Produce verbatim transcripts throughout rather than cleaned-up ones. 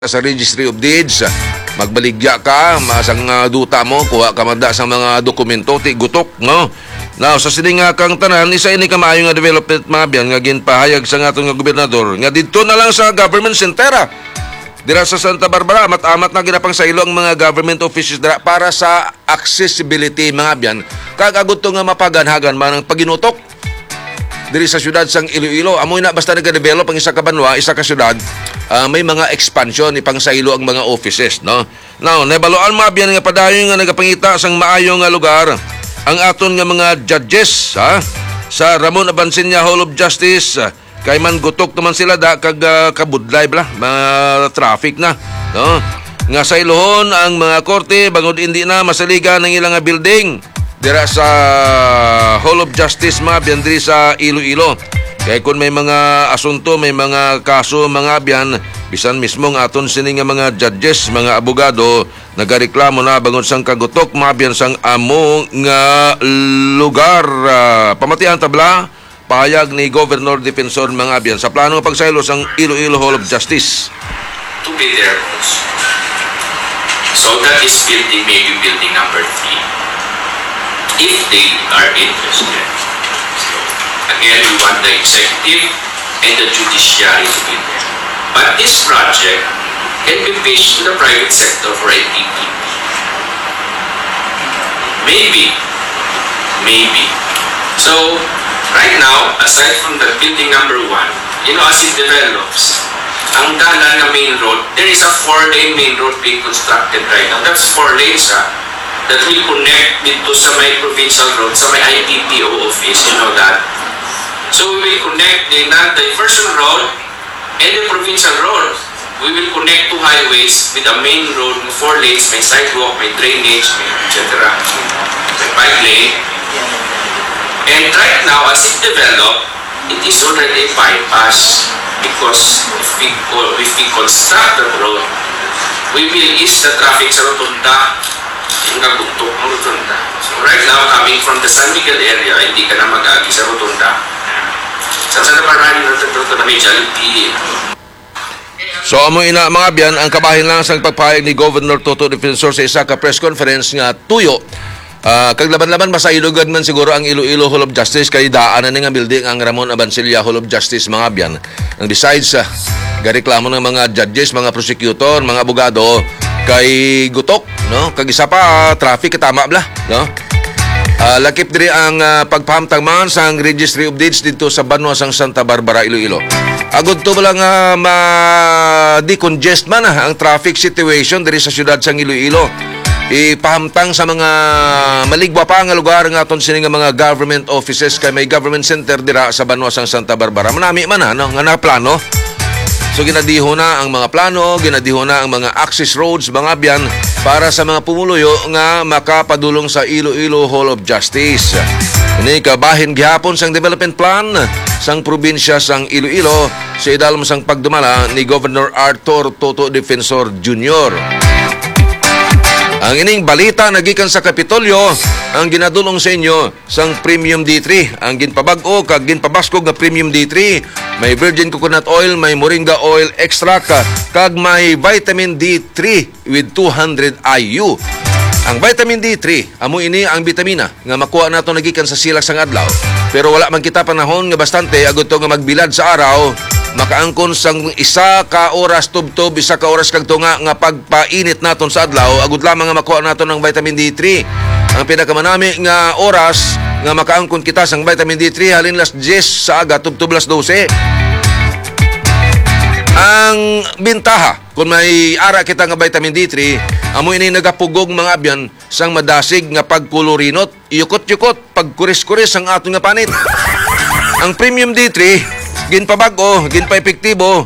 sa Registry of Deeds, magbaligya ka, masang uh, duta mo, kuha ka manda sa mga dokumento, ti gutok, no? Now, sa sining nga kang tanan, isa ini ka maayo nga development mga biyan, nga ginpahayag sa nga itong gobernador, nga dito na lang sa government center, dira sa Santa Barbara, amat-amat na ginapang sa ilo ang mga government offices dira para sa accessibility mga biyan, kagagot to nga mapaganhagan man ang paginutok diri sa syudad sang Iloilo. Amoy na basta nag-develop ang isa ka banwa, isa ka syudad, uh, may mga expansion ipang sa ilo ang mga offices, no? Now, nabaloan mga biyan nga padayon nga nagapangita sang maayo nga lugar ang aton nga mga judges, ha? Sa Ramon Abansinya Hall of Justice, kay man gutok naman sila da kag uh, kabudlay bla, mga traffic na, no? Nga sa ilohon ang mga korte bangod hindi na masaliga ng ilang nga building dira sa Hall of Justice mga biyan diri sa Iloilo. Kaya kung may mga asunto, may mga kaso mga biyan, bisan mismo nga aton sini nga mga judges, mga abogado, nagareklamo na bangod sang kagutok mga biyan sang amo nga lugar. Uh, pamatian tabla, pahayag ni Governor Defensor mga biyan sa plano ng pagsaylo sang Iloilo Hall of Justice. To be there also. So that is building, maybe building number three. If they are interested. So, again, we want the executive and the judiciary to be there. But this project can be pitched to the private sector for a P P P. Maybe. Maybe. So, right now, aside from the building number one, you know, as it develops, ang dalan na main road, there is a four-lane main road being constructed right now. That's four lanes, ah. That will connect dito sa may provincial road, sa may I T P O office, you know that. So we will connect the non-diversion road and the provincial road. We will connect two highways with a main road, four lanes, may sidewalk, may drainage, may et cetera. May bike lane. And right now, as it developed, it is already a bypass because if we, if we construct the road, we will ease the traffic sa rotunda. Yung nagugtok ng rotunda. So right now, coming from the San Miguel area, hindi ka na mag-agi sa rotunda. Sa Santa Barbara, yung rotunda na may Jollibee. So amo ina mga biyan, ang kabahin lang sa pagpahayag ni Governor Toto Defensor sa isa ka press conference nga tuyo. Uh, kag laban-laban masailugan man siguro ang Iloilo Hall of Justice kay daanan nga building ang Ramon Abansinya Hall of Justice mga biyan. Ang besides sa uh, gareklamo ng mga judges, mga prosecutor, mga abogado kay gutok, no? Kag isa pa uh, traffic katama bla, no? Uh, lakip diri ang uh, pagpahamtang man sa Registry of Deeds dito sa Banwa sang Santa Barbara, Iloilo. Agud to lang uh, ma-decongest man uh, ang traffic situation diri sa syudad sang Iloilo. Ipahamtang sa mga maligwa pa nga lugar nga aton sini nga mga government offices kay may government center dira sa Banwa sang Santa Barbara. Manami man ano nga na plano. So ginadiho na ang mga plano, ginadiho na ang mga access roads, mga biyan para sa mga pumuluyo nga makapadulong sa Iloilo Hall of Justice. Ini kabahin gihapon sang development plan sang probinsya sang Iloilo sa idalom sang pagdumala ni Governor Arthur Toto Defensor Junior Ang ining balita nagikan sa Kapitolyo ang ginadulong sa inyo sang Premium D three. Ang ginpabag-o kag ginpabaskog nga Premium D three, may virgin coconut oil, may moringa oil extract kag may vitamin D three with two hundred I U. Ang vitamin D three, amo ini ang bitamina nga makuha nato nagikan sa silak sang adlaw. Pero wala man kita panahon nga bastante agud to nga magbilad sa araw. Makaangkon sang isa ka oras tubtob, isa ka oras kag tunga nga pagpainit naton sa adlaw, agud lamang nga makuha naton ng vitamin D three. Ang pinakamanami nga oras nga makaangkon kita sang vitamin D three halin las diyes sa aga tubtob las dose. Ang bintaha kung may ara kita nga vitamin D three, amo ini nagapugog mga abyan sang madasig nga pagkolorinot, iyukot-yukot, pagkuris-kuris ang aton nga panit. Ang Premium D three ginpabag-o, ginpa-epektibo.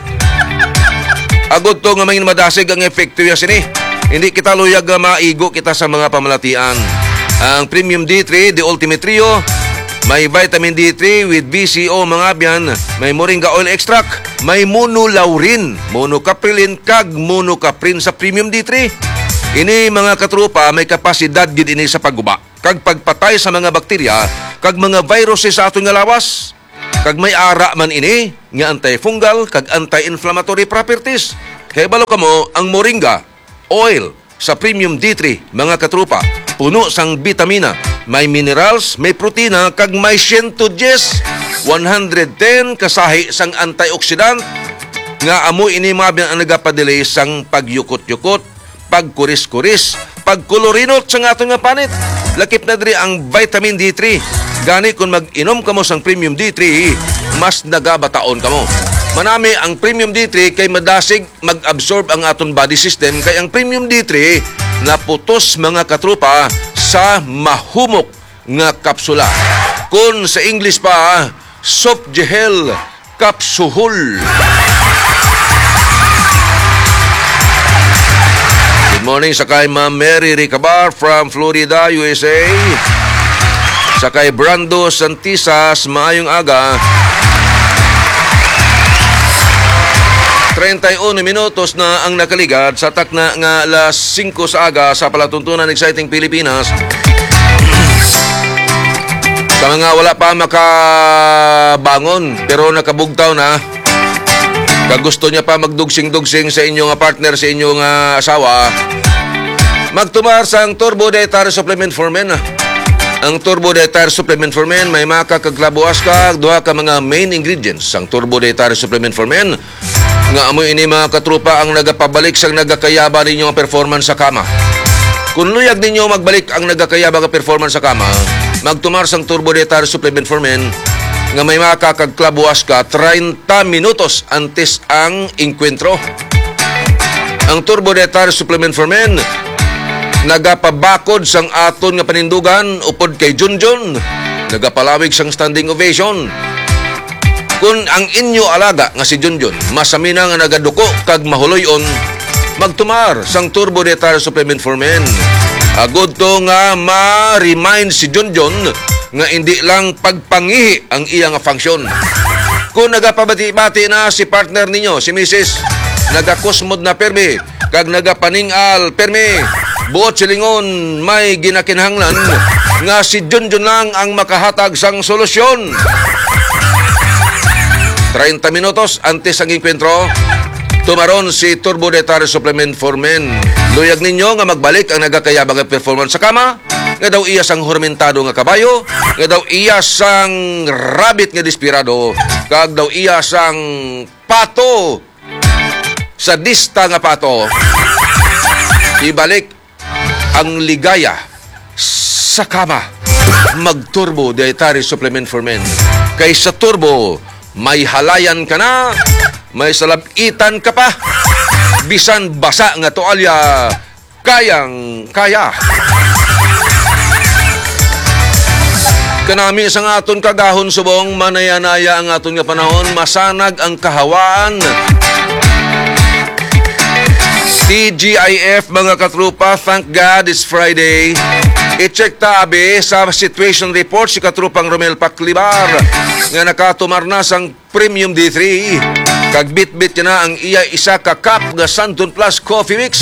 Agod to nga may madasig ang efektibo sini. Hindi kita luyag nga maigo kita sa mga pamalatian. Ang Premium D three, the ultimate trio, may vitamin D three with B C O mga abyan, may moringa oil extract, may monolaurin, monocaprilin kag monocaprin sa Premium D three. Ini mga katrupa may kapasidad gid ini sa pagguba kag pagpatay sa mga bakterya kag mga viruses sa aton nga lawas. Kag may ara man ini nga antifungal kag anti-inflammatory properties. Kaya balo ka mo, ang moringa, oil, sa Premium D three, mga katrupa, puno sang vitamina, may minerals, may protina, kag may one hundred ten, one hundred ten kasahi sang antioxidant, nga amo ini mga ang nagapadelay sang pagyukot-yukot, pagkuris-kuris, pagkolorinot sa aton nga panit. Lakip na diri ang vitamin D three. Gani kung mag-inom ka mo sang Premium D three, mas nagabataon ka mo. Manami ang Premium D three kay madasig mag-absorb ang aton body system, kay ang Premium D three naputos mga katrupa sa mahumok nga kapsula. Kung sa English pa, soft gel capsule. Good morning sakay Ma'am Mary Ricabar from Florida, U S A. Sakay Brando Santisas, maayong aga. thirty-one minutos na ang nakaligad sa takna nga alas singko sa aga sa palatuntunan Exciting Pilipinas. Sa mga wala pa makabangon pero nakabugtaw na, kag gusto niya pa magdugsing-dugsing sa inyong partner, sa inyong uh, asawa, magtumar sa ang Turbo Dietary Supplement for Men. Ang Turbo Dietary Supplement for Men may makakaglabuas ka, duha ka mga main ingredients ang Turbo Dietary Supplement for Men. Nga amoy ini mga katrupa ang nagapabalik sang nagakayaba ninyo ang performance sa kama. Kung luyag ninyo magbalik ang nagakayaba nga performance sa kama, magtumar sang Turbo Dietary Supplement for Men nga may makakagklabuas ka thirty minutos antes ang inkwentro. Ang Turbo Dietary Supplement for Men nagapabakod sang aton nga panindugan upod kay Junjun, nagapalawig sang standing ovation. Kung ang inyo alaga nga si Junjun masamina nga nagaduko kag mahuloyon, magtumar sang Turbo Dietary Supplement for Men. Agod to nga ma-remind si Junjun nga hindi lang pagpangihi ang iya nga function. Kung nagapabati-bati na si partner ninyo, si Missus, nagakusmod na permi kag nagapaningal permi, buot silingon may ginakinahanglan nga si Junjun lang ang makahatag sang solusyon. thirty minutos antes ang inkwentro, tumaron si Turbo Dietary Supplement for Men. Luyag ninyo nga magbalik ang nagakayabang nga performance sa kama, nga daw iya sang hormentado nga kabayo, nga daw iya sang rabbit nga desperado, kag daw iya sang pato sa dista nga pato. Ibalik ang ligaya sa kama. Mag-Turbo Dietary Supplement for Men. Kay sa Turbo, may halayan ka na, may salabitan ka pa, bisan basa nga toalya, kayang kaya. Kanami sa nga aton kagahon subong, manayanaya ang aton nga panahon, masanag ang kahawaan. T G I F mga katrupa, thank God it's Friday. I-check tabi sa situation report si katrupang Romel Paclibar nga nakatumar na sang Premium D three. Kag bit-bit na ang iya isa ka cup nga Santon Plus Coffee Mix.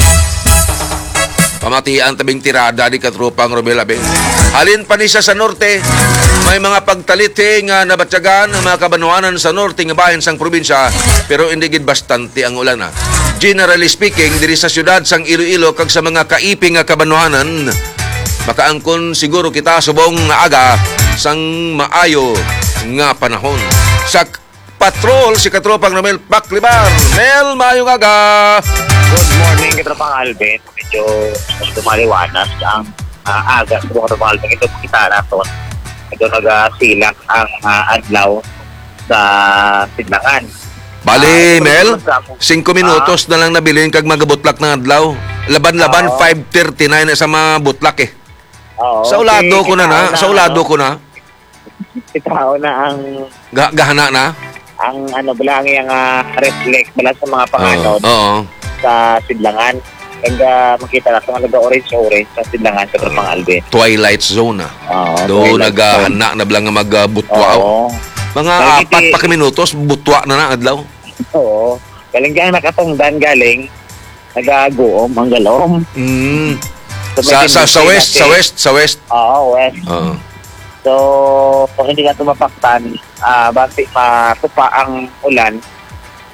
Pamatian tabing tirada di katrupang Romel Abe. Halin pa ni siya sa norte, may mga pagtaliti nga nabatyagan ang mga kabanuanan sa norte nga bahin sang probinsya, pero hindi gid bastante ang ulan na. Generally speaking, diri sa syudad sang Iloilo kag sa mga kaiping nga kabanuanan, makaangkon siguro kita subong nga aga sang maayo nga panahon. Sa patrol si katropang na Mel Paclibar. Mel, maayong aga. Good morning, katropang Alvin. Medyo dumaliwanas ang uh, aga sa mga katropang Alvin. Ito kita na ito. Ito nagasilang ang uh, adlaw sa Sidlangan. Bali, uh, Mel, cinco minutos uh, na lang nabilin kag magabutlak ng adlaw. Laban-laban, uh, five thirty-nine na sa mga butlak eh. Uh, sa ulado ko na na, sa ulado ko na. Itao na ang Ga gahana na. ang ano bala ang uh, reflect bala sa mga panganod Oo. oo. sa Sidlangan. And uh, makita na sa mga nag-orange-orange sa Sidlangan sa katropang Alvin. Twilight zone na. Oo. Do nagahana na blang nga magbutwa. Oo. Mga Bakit apat eh? pa ka minutos, butwa na na adlaw. Oo. Galing kang nakatungdan galing nagagoom ang galom. Mm. So, Sa, may sa, sa tendency west, natin- sa west, sa west. Oo, west. Oo. So, kung hindi ka tumapaktan, ah bakit matupa ang ulan,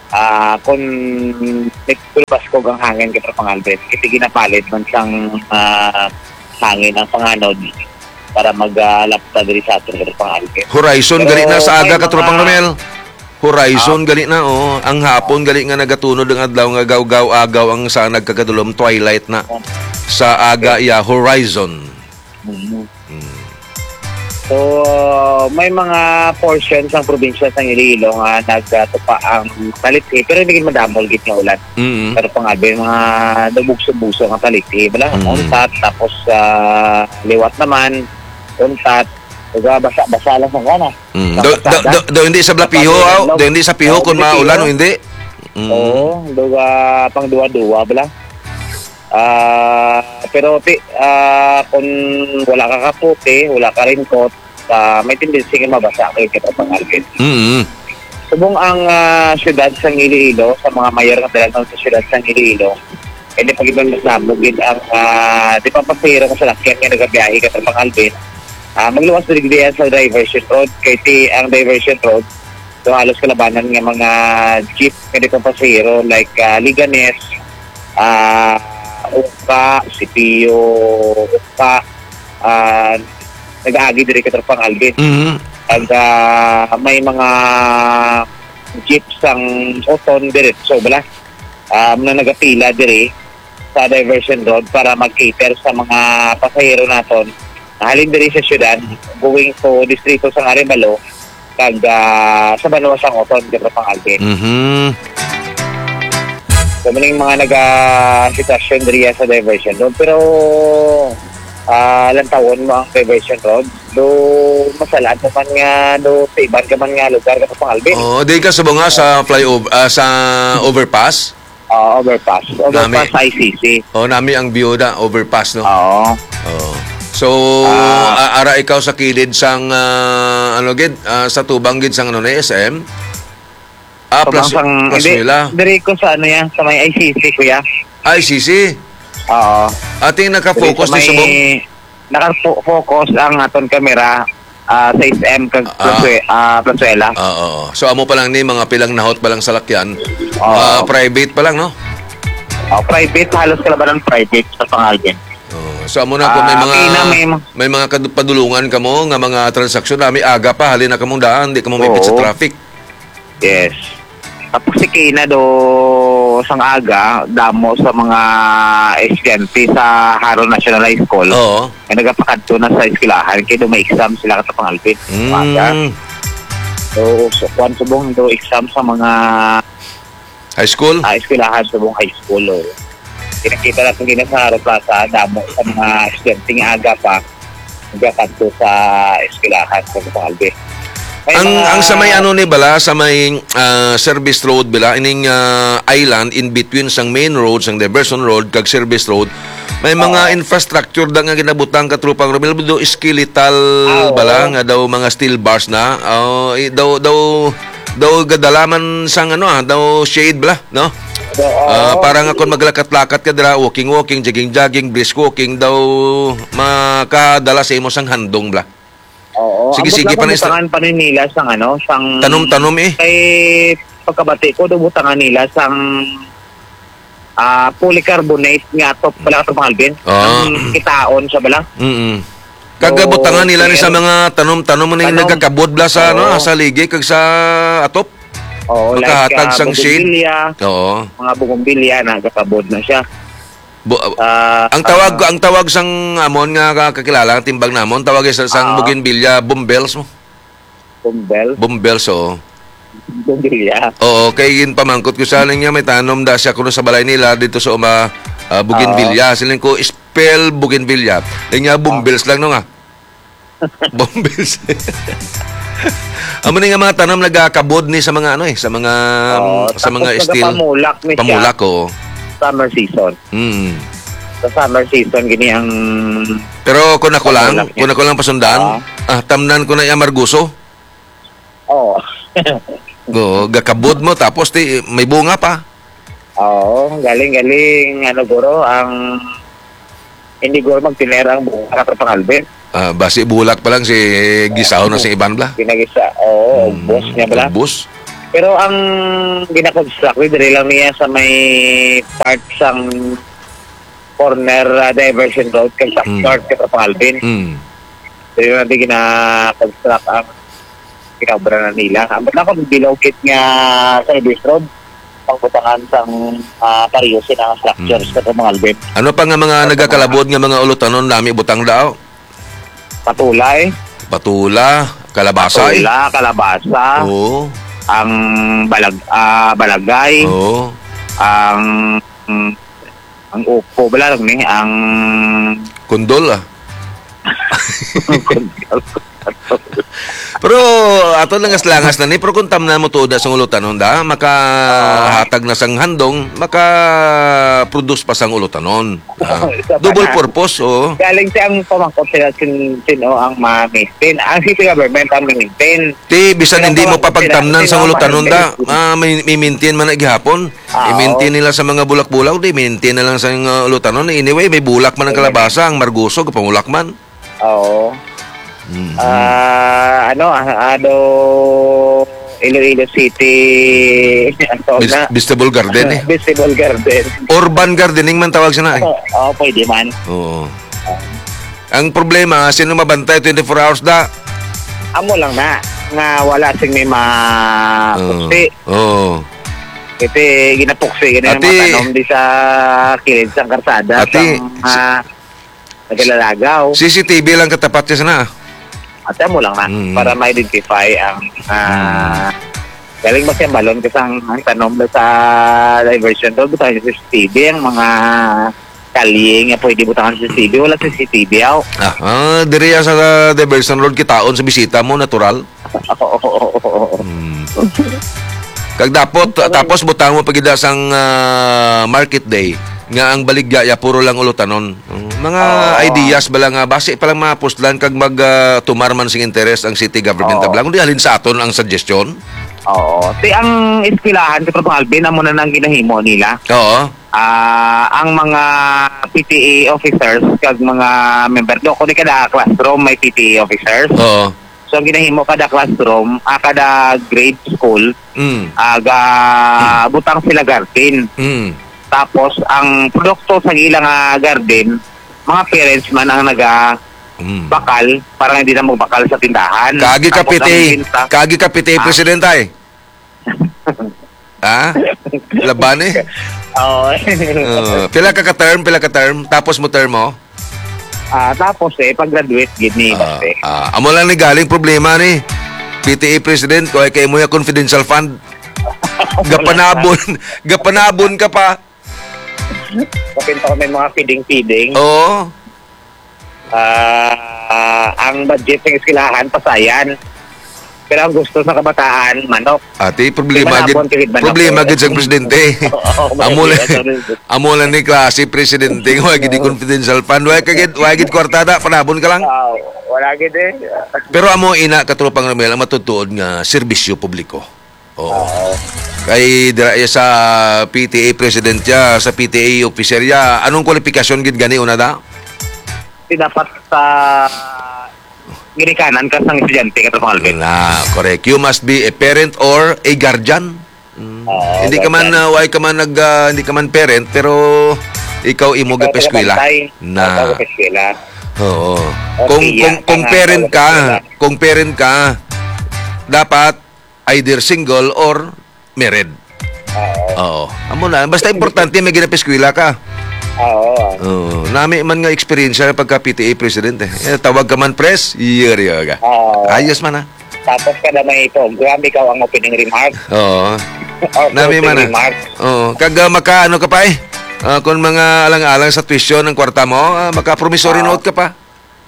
ah kung nagtulbas ko ang hangin kay Tropang Albert, iti ginapalit man sang ah, hangin ang panganod para mag-lapta diri sa atin kay Tropang Albert. Horizon Pero gali na sa aga may katropang mga- Romel. Horizon gali na oh. Ang hapon gali nga nagatunod ang adlaw nga gaw-gaw agaw ang sa nagkakadulom twilight na. Sa aga ya Horizon. Mhm. So, may mga portions ng probinsya sa Iloilo nga nagtupa ang taliti, pero hindi madamol git nga ulan. Mm. Pero pangabi, mga nabugso-buso ang taliti. Wala, Mm. untat, tapos sa liwat naman, untat, Diba, basa-basa lang sa kana. Mm. Do, do, do, do hindi sa Blapiho, aw? Do hindi sa Piho kung maulan o hindi? Mm. Oo, duga pang duwa-duwa bala. Ah, pero ti, ah, kung wala ka kaputi, wala ka raincoat, ah, may tendency nga mabasa kayo kita pang Alvin. Mm. Subong ang ah, syudad sa Iloilo, sa mga mayor na talagang sa syudad sa Iloilo, hindi pag ibang nasabugin ang uh, di pa pasahero ko sa lakyan nga nagabiyahe ka sa pang Alvin. Uh, magluwas na rin diyan sa diversion road, kaya ti ang diversion road, so halos kalabanan ng mga jeep nga di pa pasahero like uh, Liganes, uh, Uka, Sipio, Uka, uh, nag-aagi diri ka pang Alvin. Mm. At uh, may mga jeeps ang oton diretso bala um, na nagapila diri sa diversion road para mag-cater sa mga pasahero naton halin diri sa syudad going to distrito sa Arevalo kag uh, sa Banuas ang oton dito pang Alvin. Mhm. So maning mga naga-sitwasyon diri sa diversion road pero ah uh, lantawon mo ang diversion road do masalaan mo man nga do sa iban ka man nga lugar ka pang Alvin. Oh, di ka subo nga sa flyover ah, sa overpass. Uh, overpass. Overpass Nami. I C C. Oh, nami ang biyuda overpass no. Oo. Oh. So, Ah. a- ara ikaw sa kilid sang ah, ano gid ah, sa tubang gid sang ano na S M. Ah, plus, Pabang- plus hindi, nila. Diri ko sa ano yan, sa may I C C, kuya. Ay, sisi. Oo. Ating naka-focus ni Diri sa subong. may- Naka-focus ang aton kamera ah, sa S M kag Ah. Plazuela. Ah, Plazuela. Oo. oo. So, amo pa lang ni mga pilang nahot pa lang sa lakyan. Oo. Ah, private pa lang, no? Oh, private, halos kalaban ng private sa Pangalgen. Oh, so amo na kung may Ah, mga okay na, may- may mga kadu- padulungan kamo nga mga transaksyon nami aga pa halin na kamong daan di kamo may Oo. sa traffic. Yes. Tapos si Kina do sang aga, damo sa mga estudyante sa Haro National High School. Oo. Nga nagapakadto na sa eskwelahan kaya do may exam sila ka sa Pangalpin. Aga. Mm. So, so kwan subong do exam sa mga High school? uh, eskwelahan subong high school. Oh. Kinakita natin gina sa Haro Plaza, damo sa mga estudyante nga aga pa nagapakadto sa eskwelahan sa Pangalpin. ang ang sa may ano ni bala sa may ah, service road bala ining ah, island in between sang main road sang diversion road kag service road may mga infrastructure da nga ginabutang katrupang Romel do skeletal Ah, oo. bala nga daw mga steel bars na oh, i- daw daw daw gadalaman sang ano ah, daw shade bala no. So, Ah, oh, parang ako maglakat-lakat ka dira walking walking jogging jogging brisk walking daw makadala sa imo sang handong bala. oo. sige, Ambot sige, lang panis- butangan pa ni nila sang ano, sang Tanom-tanom eh. kay pagkabati ko do butangan nila sang ah polycarbonate nga top pala ka mga Alvin. Ah. Ang kitaon sa bala. Mm. Kagabutangan nila ni sa mga tanom-tanom na Tanom. nagkakabod bla sa ano Oo. sa ligi kag sa atop. Oo, like Makahatag uh, sang shade. bugumbilya, Oo. mga bugumbilya nagkakabod na siya. Bu- Ah, ang tawag ah, ang tawag sang amon nga ka- kakilala ang timbang namon tawag sa sang Ah. bougainvillea bumbels mo. kumbel, Bumbels oo. bugumbilya. Oo, kay gin pamangkot ko sa niya may tanom da siya kuno sa balay nila dito sa uma uh, bougainvillea. Siling ko spell bougainvillea. Nya bumbels lang no nga. Bumbels. Amo ni nga mga tanom nagakabod ni sa mga ano eh, sa mga Oo, sa mga tapos steel nagapamulak ni siya pamulak ko. summer season. Mm. Sa summer season gini ang Pero kung ako lang, Pamulak niya. kung ako lang pasundan, ah, tamnan ko na yung amarguso. oh. Go, gakabod mo tapos ti may bunga pa. Oo, galing-galing ano guro ang hindi guro magtinera ang buong para pang Alvin. Ah, basi bulak pa lang si gisaw na si Iban bla. Ginagisa, oo, Mm, boss niya bala. Boss. Pero ang gina-construct diri lang niya sa may part sang corner uh, diversion road kay sa Mm. north kay Alvin. Mm. Diri lang di gina-construct ang kinabra na nila. Ambot na kung bilogit nga service road pangbutangan sang uh, pariyosin ang structures mm. sa Alvin. Ano pa nga mga nagakalabod nga mga ulutanon nami butang daw? Patulay, Patula, kalabasa. eh. patula, kalabasa, Oo. ang balag ah, balagay, Oo. ang mm, ang upo bala lang ni ang Kundol ah. Pero ato lang langas na ni pero kung tamna mo tuod na sa ulutanon da makahatag na sang handong maka-produce pa sang ulutanon. Ah. Double purpose oh. galing siya ang pamangkot sila sin, sino ang ma-maintain. Ang city government ang maintain. Ti bisan hindi mo papagtamnan sa ulutanon da, ah, may, may maintain man na gihapon. Ah, I-maintain nila sa mga bulak-bulak, di maintain na lang sa uh, ulutanon. Anyway, may bulak man ang kalabasa, ang margusog, pamulak man. Oo. Mm. Ah, ano, ah, ano, Iloilo City, ano Bis- na? Vegetable garden eh. Vegetable Garden. Urban gardening man tawag siya na eh. Oo, oh, pwede man. Oo. Ang problema, sino mabantay twenty-four hours da? Amo lang na, nga wala sing may ma-puksi. Oo. Ito, ginapuksi, ganyan ang Ati- mga tanom di sa kilid sa karsada, Ati- sa uh, naglalagaw. C C T V lang katapat siya na. At mo lang na, Mm. para ma-identify ang uh, galing ba siya balon kasi ang, ang tanom na sa diversion road, butahan sa C C T V, ang mga kalye nga pwede butahan sa C C T V, wala sa C C T V aw. Ah, ah diriya sa uh, Diversion Road kitaon sa bisita mo, natural. Hmm. Kag dapot tapos butang mo pagida sang ah, market day nga ang baligya ya puro lang ulutanon. Um, mga Oo. ideas bala nga base pa lang mapustlan kag mag ah, tumar man sing interest ang city government Oo. tablang kundi halin sa aton ang suggestion. Oo. Si ang eskwelahan sa Propang Alvin, amo na nang ginahimo nila. Oo. Ah, ang mga P T A officers kag mga member do ko ni kada classroom may P T A officers. Oo. So ang ginahimo kada classroom, ah, kada grade school, Mm. aga butang sila garden. Mm. Tapos ang produkto sa ilang ah, garden, mga parents man ang naga Mm. bakal para hindi na magbakal sa tindahan. Kagi Tapos kapite, ang binta- kagi kapite Ah. president ay. Ah? Laban eh. Oo. Uh, pila ka ka-term, pila ka term, tapos mo term mo. Ah, tapos eh pag-graduate gid ni Ah, basta. ah, amo lang ni galing problema ni P T A president ko ay kay mo ya confidential fund. Gapanabon, gapanabon ka pa. Kapinta ko may mga feeding-feeding. Oo. Ah, ang budget ng eskwelahan pasayan. Pero ang gusto sa kabataan, manok. Ati problema gid. Manabon, kahit manok. Problema gid sa presidente. Oo, Amo lang, manabon. amo lang ni klase presidente wa gid di confidential fund. Wa gid wa gid kwartada panabon ka lang. Ah, wala gid eh. Pero amo ina katulopang Ramel ang matutuod nga serbisyo publiko. Oo. Kay dira iya sa P T A president ya, sa P T A officer ya, anong kwalifikasyon gid gani una da? Di dapat sa ginikanan ka ng estudyante ka sa Alvin. Na, correct. You must be a parent or a guardian. Mm. Oo, hindi ka man guardian. uh, why ka man nag uh, hindi ka man parent pero ikaw imo ga eskwela. Na. eskwela. Oo. O, Kung tiya kung ka kung nga, parent ikaw ka, ga-eskwela. kung parent ka dapat either single or married. Oo. Oo. Amo na basta importante may ginapeskwela ka. Oo. Oo. Nami man nga experience sa pagka P T A president eh. Eh, tawag ka man press, year ka. Oo. Ayos man ah. Tapos kada may program, ikaw ang opening remark. Oo. Or Nami closing man ah. remark. Oo. Kag uh, maka ano ka pa eh. Ah, kung mga alang-alang sa tuition ng kwarta mo, ah, maka promissory Oo. note ka pa.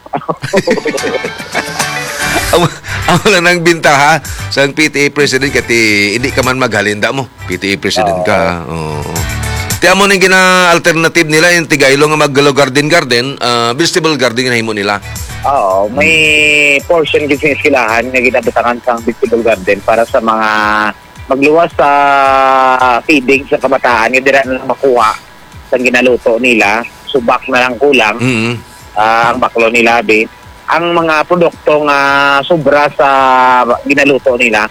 Ang ang lang nang binta ha sa P T A president kati hindi ka man maghalinda mo. P T A president ka. Oo. Tiyan mo ning gina alternative nila yung Tigaylo nga maggalo garden garden, ah, vegetable garden nga himo nila. Oo, may portion gid sa eskwelahan nga ginabutangan sa vegetable garden para sa mga magluwas sa feeding sa kabataan nga dira na makuha sa ginaluto nila, subak na lang kulang. Mhm. Ah, ang baklo nila be ang mga produkto nga sobra sa ginaluto nila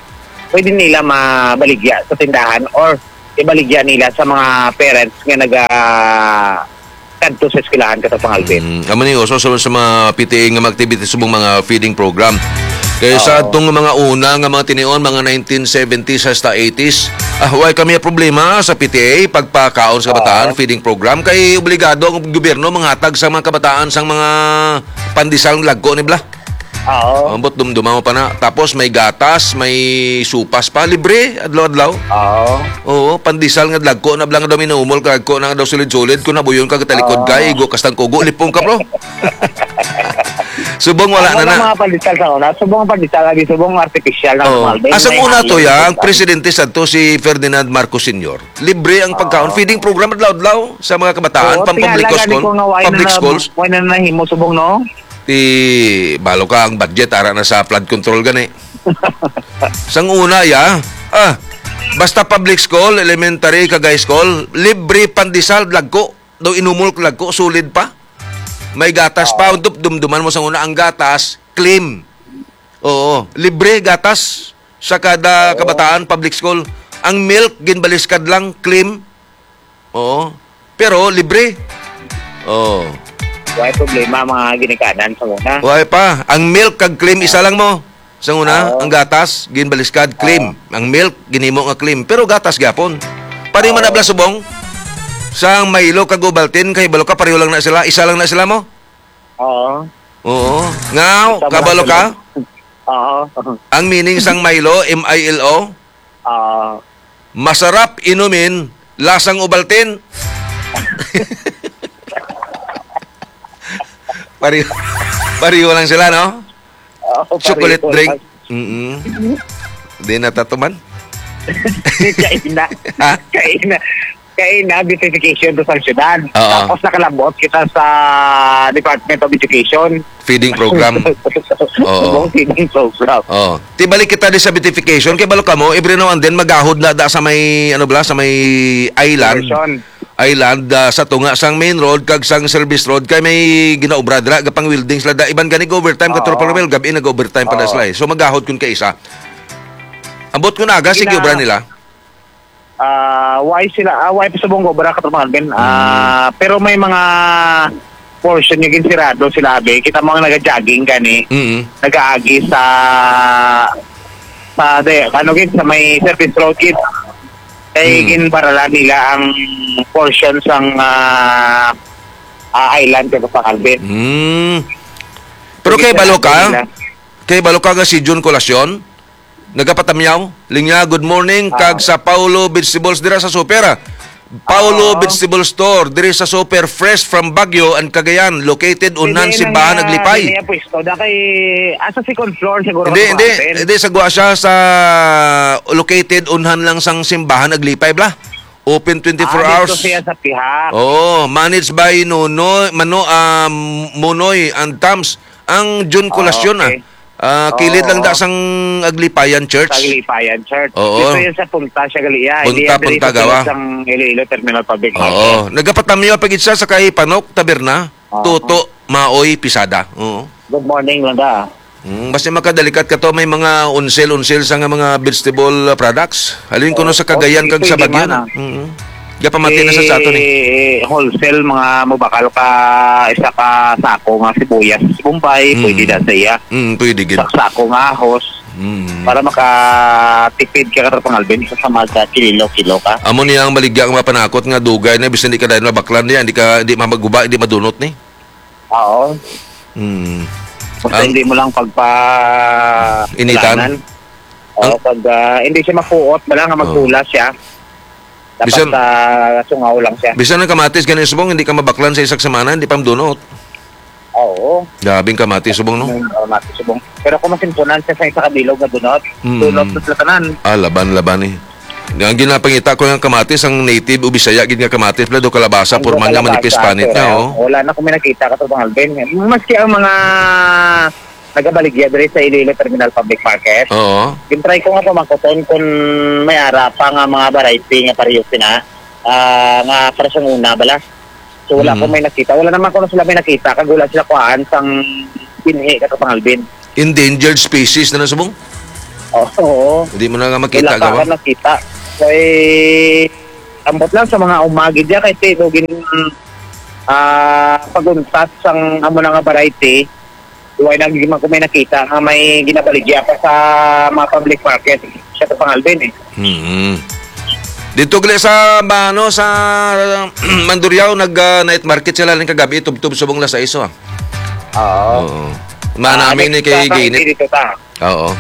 pwede nila mabaligya sa tindahan or ibaligya nila sa mga parents nga naga kadto sa eskwelahan kato pang Alvin. Mm, amo ni uso sa, sa mga P T A nga mga activities subong mga feeding program. Kaya sa Oo. atong mga una nga mga tinion mga nineteen seventies hasta eighties, ah why kami ang problema sa P T A pagpakaon sa kabataan Oo. feeding program kay obligado ang gobyerno manghatag sa mga kabataan sang mga pandisal lagko ni bla. Oo. Ambot dumduma mo pa na. Tapos may gatas, may supas pa libre adlaw-adlaw. Oo. Oo, pandisal nga lagko na blang daw minuumol kag ko na daw sulid-sulid kun nabuyon ka talikod Oo. kay igo kastang kugo lipong ka bro. Subong wala na na. Ang mga pandesal sa una, subong ang pandesal lagi subong artificial na Oh. Alvin. Asang May una to halong ya, ang pandesal. presidente sa to si Ferdinand Marcos Senior Libre ang pagkaon feeding program adlaw-adlaw sa mga kabataan, Oo, pam public tingala, gani school, ko nga why public na- schools. why na nahimo subong no? Ti balo ka ang budget ara na sa flood control gani. Sang una ya, ah, basta public school, elementary kag high school, libre pandesal lagko, daw inumol lagko sulid pa. May gatas pa, dup dumduman mo sang una ang gatas, claim. Oo, libre gatas sa kada kabataan public school. Ang milk ginbaliskad lang claim. Oo. Pero libre. Oo. Why problema mga ginikanan sa una? Why pa? Ang milk kag claim isa lang mo. Sa una, Oo. ang gatas ginbaliskad claim. Ang milk ginimo nga claim, pero gatas gyapon. Pari man abla subong. Sang Milo kag Ovaltine kay balo ka pareho lang na sila, isa lang na sila mo. Oo. Oo. Ngaw, kabalo ka? Oo. Ang meaning sang Milo, M I L O, Oo. masarap inumin, lasang Ovaltine. Pareho, pareho lang sila, no? Oo, Chocolate pareho. drink. Mm-mm. Di natatuman. Kaina. Ha? Kaina. Kaina, beautification to sa syudad. Oo. Tapos nakalabot kita sa Department of Education. Feeding program. Oo. Subong feeding program. Oh, tibalik kita di sa beautification kay balo ka mo every now and then magahod na da sa may ano bla sa may island. Version. Island ah, sa tunga sang main road kag sang service road kay may ginaobra dira gapang welding sila da iban gani overtime ka Oo. tropa well gabi nag overtime pa na Oo. sila eh. So magahod kun kay isa. Ambot ko na aga sige Gina- obra nila. Ah, why sila ah, why pa subong gobra katrabaho ben. Hmm. Ah, pero may mga portion yung ginsirado sila be. Kita mo nga naga-jogging gani. Mm. Nag-aagi sa sa de ano gid sa may service road kid. Kay Hmm. ginbarala nila ang portion sang ah, ah, island kay Pakalbet. Mm. Pero kay balo ka, kay balo ka nga si June Colasyon, nagapatamyaw, linya good morning kag sa Paulo Vegetables dira sa Supera. Paulo Oo. Vegetable Store diri sa Super Fresh from Baguio and Cagayan, located unan simbahan naglipay. Hindi pwesto da kay asa second floor siguro. Hindi, ka hindi, tumaten. hindi sagwa siya sa located unhan lang sang simbahan naglipay bla. Open twenty-four Ah, hours. dito siya sa pihak. Oh, managed by Nono, Mano, um, Monoy and Tams. Ang June Colasyon okay. ah. Ah, kilid Oo. lang da sang Aglipayan Church. Sa Lipayan Church. Oo. Dito yan sa punta siya gali. Ah, Punta, hindi yan punta, dito gawa. sa Iloilo Terminal Public Market. Oo. Nagapatamyo pagid siya sa kay Panok Taberna, Oo. Tuto, Maoy, Pisada. Oo. Good morning lang da. Mm, basta makadalikat ka to may mga unsel-unsel sa nga mga vegetable uh, products. Halin ko no sa Cagayan kag sa Pwede Baguio man, na. ah. Mm. Gapamati na sa sato ni. Eh, wholesale mga mubakal ka isa ka sako nga sibuyas Bombay, Mm. pwede na sa iya. Mm, pwede gid. Sa sako nga ahos Mm. para makatipid ka ka pangalben sa samad ka kilo-kilo ka. Amo niya ang maligya nga panakot nga dugay na bisan di ka dahil mabaklan niya, hindi ka di mamaguba, hindi madunot ni. Oo. Mm. Basta Ang- hindi mo lang pagpa Initan? kailangan. Oo, pag ah, hindi siya mapuot, wala nga magpula siya. Dapat Bisan- sa sungaw lang siya. Bisan ng kamatis ganin subong hindi ka mabaklan sa isak semana, hindi pa madunot. Oo. Gabing kamatis subong no. Oh, subong. Pero kung masimpunan siya sa isa kabilog na dunot, Mm. dunot sa platanan. Ah, laban-laban eh. Ang ginapangita ko ng kamatis, ang native o Bisaya, gid nga kamatis, plado kalabasa, purman nga manipis panit nga, oh. Wala na kung may nakita ka ito bang Alvin. Maski ang mga nagabaligya diri sa Iloilo Terminal Public Market. Oo. Gintry ko nga pamangkoton kung may ara pa nga mga variety nga pareho sina ah, nga para sa una bala. So wala Mhm. ko may nakita. Wala naman ko na sila may nakita. Kagula sila kuhaan sang binhi ka pang Alvin. Endangered species na nasubong? Oo. Hindi mo na nga makita Wala ka gawa. ka nakita. Kay ambot lang sa mga umagi diya kay Tito gin ah paguntat sang amo na nga variety. Duway nang gima ko may nakita nga may ginabaligya pa sa mga public market. Siya to pangalbin eh. Hmm. Dito gali sa ano sa Mandurriao nag uh, night market sila ning kagabi tubtub subong las iso ah. Oo. Oo. Manami ni kay Ginit. Dito ta. Oo.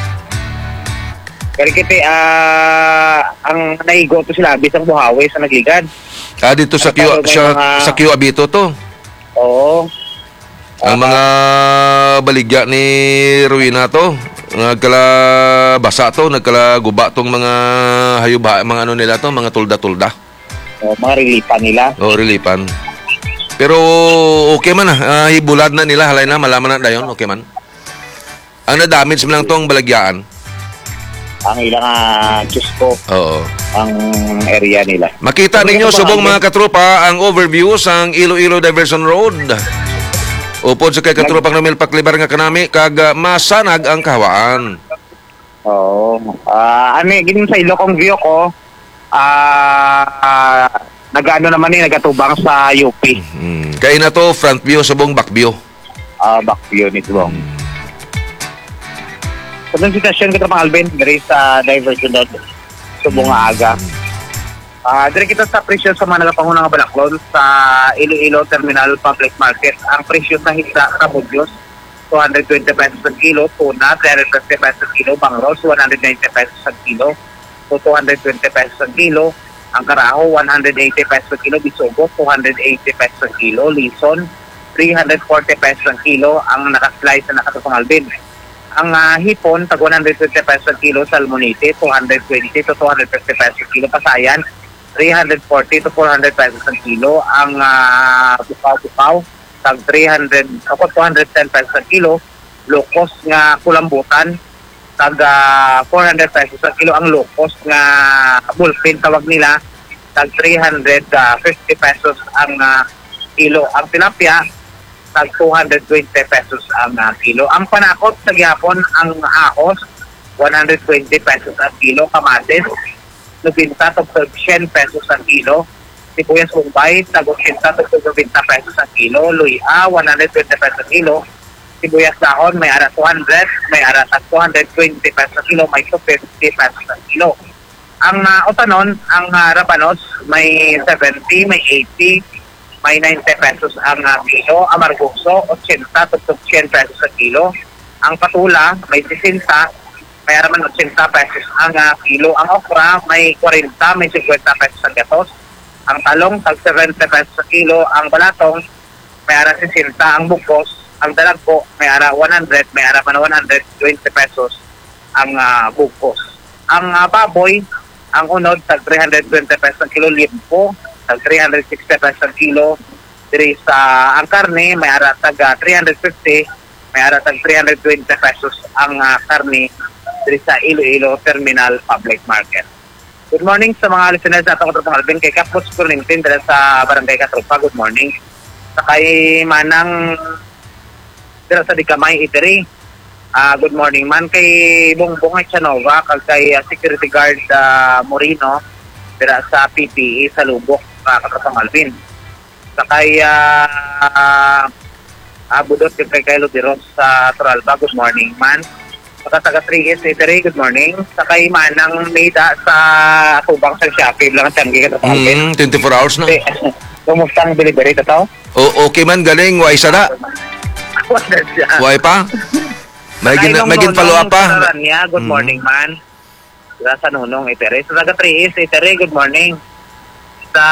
Kaya kiti ah ang naigo to sila bisang buhawi sa nagligad. Ah dito sa Q Ano, may sa, mga- sa Q Abito to. Oo. Ang mga baligya ni Ruina to, nagkala basa to, nagkala guba tong mga hayub mga ano nila to, mga tulda-tulda. Oh, mga relipan nila. O relipan. Pero okay man ah, uh, hibulad na nila halay na malaman na dayon, okay man. Ang na-damage mo lang tong balagyaan. Ang ilang uh, Cusco, Oo. ang area nila. Makita ninyo subong mga katropa ang overview sang Iloilo Diversion Road. Upod sa kay katropang namil paklibar nga kanami kag uh, masanag ang kahawaan. Oo. Ah, ani ginin sa Ilocong view ko, ah uh, nag-ano naman ni nagatubang sa U P. Hmm. Kaya na to front view subong back view. Ah, back view nito bang. Sa so, sitwasyon kita pang Alvin, dari sa diversion road subong nga aga. Ah, dire kita sa presyo sa mga nagapangunang nga balaklon sa Iloilo Terminal Public Market. Ang presyo sa hita sa Budyos two hundred twenty pesos per kilo, tuna three hundred fifty pesos per kilo, bangros one hundred ninety pesos per kilo, so two hundred twenty pesos per kilo, ang karaho one hundred eighty pesos per kilo, bisogo two hundred eighty pesos per kilo, lison three hundred forty pesos per kilo, ang nakaslice na nakatupang Alvin. Ang uh, hipon, tag one hundred twenty pesos per kilo, salmonite, two hundred twenty to two hundred fifty pesos per kilo, pasayan, three hundred forty to four hundred pesos per kilo, ang uh, bukaw-bukaw, tag three hundred, ako two hundred ten pesos per kilo, lokos nga kulambutan, tag uh, four hundred pesos per kilo, ang lokos nga bullpen tawag nila, tag three hundred fifty pesos ang uh, kilo, ang tilapia, tag two hundred twenty pesos ang uh, kilo. Ang panakot sa gihapon, ang ahos, one hundred twenty pesos ang kilo. Kamatis, nubinta to ten pesos ang kilo. Sibuyas Mumbai, tag eighty to twenty pesos ang kilo. Luya, one hundred twenty pesos ang kilo. Sibuyas dahon, may ara two hundred, may ara tag two hundred twenty pesos ang kilo, may two hundred fifty pesos ang kilo. Ang uh, otanon, ang uh, rabanos, may seventy, may eighty, may ninety pesos ang uh, kilo. Amargoso, eighty to ten pesos ang kilo. Ang patula, may sixty, may araman eighty pesos ang uh, kilo. Ang okra, may forty, may fifty pesos ang gatos. Ang talong, tag seventy pesos ang kilo. Ang balatong, may ara sixty. Ang bukos, ang dalagpo, may ara one hundred, may araman one hundred twenty pesos ang uh, bukos. Ang uh, baboy, ang unod, tag three hundred twenty pesos ang kilo. Limpo, tag three hundred sixty pesos ang kilo. Diri sa ang karne, may ara tag uh, three hundred fifty, may ara tag three hundred twenty pesos ang uh, karne diri sa Iloilo Terminal Public Market. Good morning sa mga listeners sa atong Katropang Alvin, kay Kapos Kurintin diri sa Barangay Katropa. Good morning. Sa kay Manang diri sa Dikamay Iteri. Uh, good morning man kay Bongbong Echanova, kag kay uh, security guard uh, Morino dira sa P P E sa Lubok, uh, Katropang Alvin. Sa kay uh, uh, Budot kay kay Ludiros sa Toralba. Good morning man. Sa taga three S Iteri, good morning. Sa kay Manang Maida sa Tubang sa Shopee lang ang tanggi Katropang Alvin. Mm, twenty-four hours na. Okay. Kumusta ang delivery to to? O okay man galing way sada. Wala siya. Way pa. May gin Ay, may gin follow up pa. Sa Rania, good Mm. morning man. Sa sa Nunong Itere. Sa taga three S Itere, good morning. Sa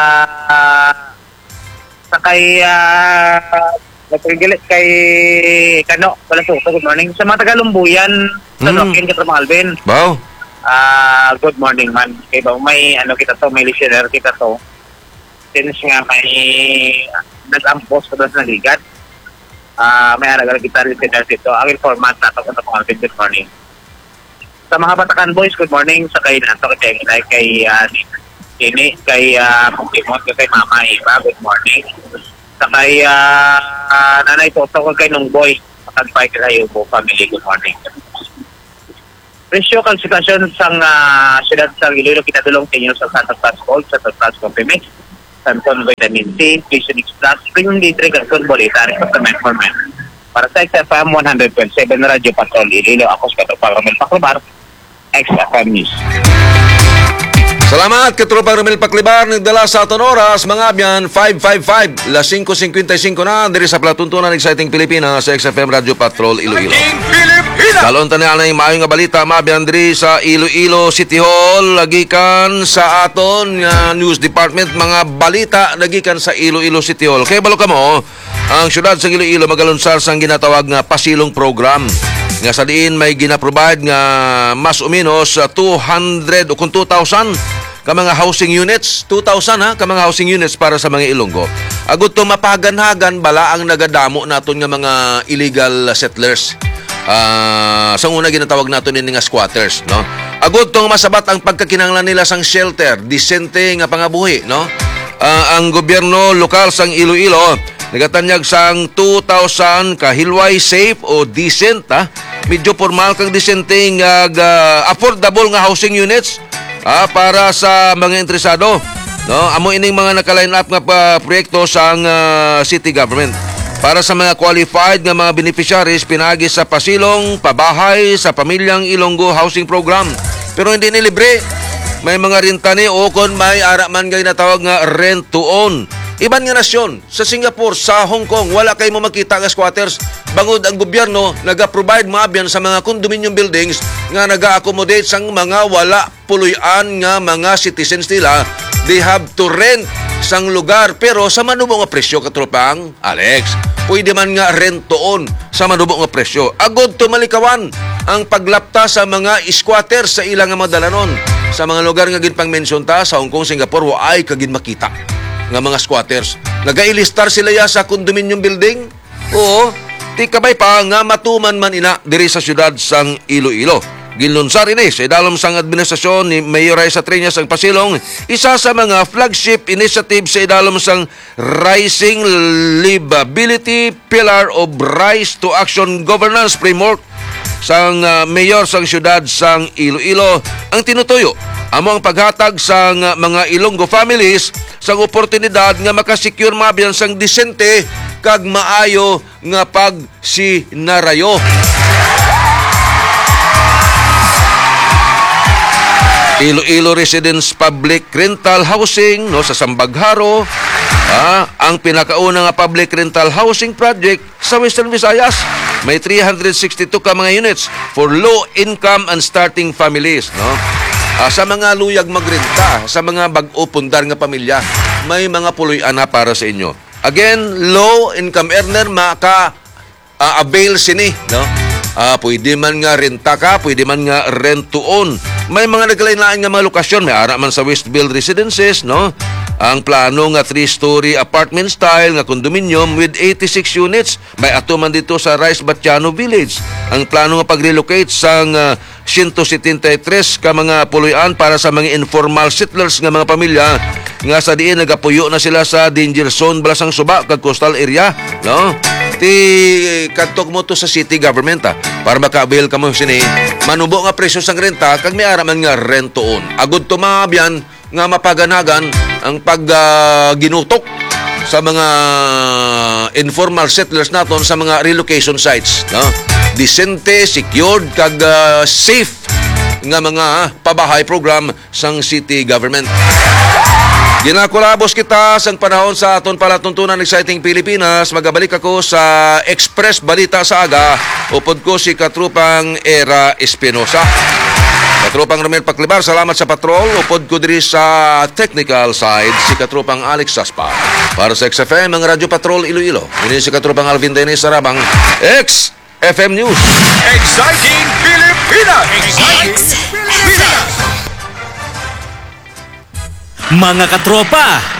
sa kay uh, nagpigilit kay Kano, wala suko, good morning. Sa mga taga Lumbuyan, sa Mm. Lokin, Katropang Alvin. Wow. Ah, good morning man. Kay ba may ano kita to, may listener kita to. Since nga may nag-ampos ko doon sa naligat. Ah, may aragal kita listener dito. Ang format na to sa Alvin, good morning. Sa mga Batakan boys, good morning. Sa kay nato kay kay kay uh, Kini, kay uh, Pokemon, kay Mama Eva, good morning. Sa kay uh, uh, Nanay Toto, kay Nungboy, makagpay kayo po, family, good morning. presyo kang sitwasyon sa uh, siyudad sa Iloilo kinadulong sa inyo sa Santa Cruz Gold, Santa Cruz Complements, Santon Vitamin C, Visionix Plus, Premium D three, Calzone Bolita, Supplement for Men. Para sa X F M one oh point seven Radyo Patrol Iloilo, ako sa Katropang Romel Paclibar, X F M News. Salamat, Katropang Romel Paclibar, nagdala sa aton oras, mga abyan, five five five, la five fifty-five na, diri sa Platuntunan, Exciting Pilipinas, sa X F M Radyo Patrol, Iloilo. Dalon taniya na yung maayong nga balita, mga abyan, diri sa Iloilo City Hall, lagikan sa aton uh, News Department, mga balita, lagikan sa Iloilo City Hall. Kaya balo ka mo, ang syudad sa Iloilo magalunsar sa ginatawag nga pasilong program. Nga sa diin may ginaprovide nga mas o menos uh, two hundred o kung two thousand ka mga housing units, two thousand ha, ka mga housing units para sa mga Ilonggo. Agud to mapaganhagan bala ang nagadamo naton nga mga illegal settlers. Uh, sa una ginatawag naton ini nga squatters, no? Agud tong masabat ang pagkakinahanglan nila sang shelter, disente nga pangabuhi, no? Uh, ang gobyerno lokal sang Iloilo nagatanyag sang two thousand ka hilway safe o decent ha, medyo formal kag decente nga uh, affordable nga housing units ah, para sa mga interesado, no? Amo ining mga naka-line up nga pa proyekto sang uh, city government para sa mga qualified nga mga beneficiaries pinagi sa pasilong pabahay sa Pamilyang Ilonggo Housing Program. Pero hindi ni libre, may mga renta ni o kon may ara man gay natawag nga rent to own. Iban nga nasyon, sa Singapore, sa Hong Kong, wala kayo mo makita nga squatters. Bangod ang gobyerno, naga-provide maabyan sa mga condominium buildings nga naga-accommodate sang mga wala puluyan nga mga citizens nila. They have to rent sang lugar, pero sa manubo nga presyo, katropang Alex. Pwede man nga rent to own sa manubo nga presyo. Agod to malikawan ang paglapta sa mga squatters sa ilang nga madalanon. Sa mga lugar nga ginpang-mention ta, sa Hong Kong, Singapore, waay kagin makita nga mga squatters. Nagailistar sila ya sa condominium building. Oo, ti kabay pa nga matuman man ina diri sa syudad sang Iloilo. Ginlunsar ini sa idalom sang administrasyon ni Mayor Raisa Triñas ang Pasilong, isa sa mga flagship initiative sa idalom sang Rising Livability Pillar of Rise to Action Governance Framework sang uh, Mayor sang syudad sang Iloilo. Ang tinutuyo amo ang paghatag sang uh, mga Ilonggo families sang oportunidad nga makasecure mabiyan sang disente kag maayo nga pagsinarayo. Iloilo Residence Public Rental Housing no sa Sambagharo, ah, ang pinakauna nga public rental housing project sa Western Visayas. May three hundred sixty-two ka mga units for low income and starting families, no? Uh, sa mga luyag magrenta, sa mga bag-o pundar nga pamilya, may mga puloy-ana para sa inyo. Again, low income earner maka uh, avail sini, no? Uh, pwede man nga renta ka, pwede man nga rent to own. May mga naglain-lain nga mga lokasyon, may ara man sa Westfield Residences, no? Ang plano nga three-story apartment style nga condominium with eighty-six units. May ato man dito sa Rice Batiano Village. Ang plano nga pag-relocate sang uh, one seventy-three ka mga puloy-an para sa mga informal settlers nga mga pamilya nga sa diin nagapuyo na sila sa danger zone balasang Suba kag coastal area, no? Ti kadtok mo to sa city government ha, para maka-avail ka mo sini manubo nga presyo sang renta kag may ara man nga rent to own. Agud to mabyan nga mapaganagan ang pag uh, ginutok sa mga informal settlers naton sa mga relocation sites, no? Disente, secured kag uh, safe nga mga uh, pabahay program sang city government. Ginakulabos kita sang panahon sa aton palatuntunan Exciting Pilipinas. Magabalik ako sa Express Balita sa Aga. Upod ko si Katrupang Era Espinosa. Katrupang Romel Paclibar, salamat sa patrol. Upod ko diri sa technical side si Katrupang Alex Saspa. Para sa X F M, ang Radyo Patrol Iloilo. Ini si Katrupang Alvin Dennis Sarabang, X F M News. Exciting Pilipinas! Exciting Pilipinas! Mga katropa,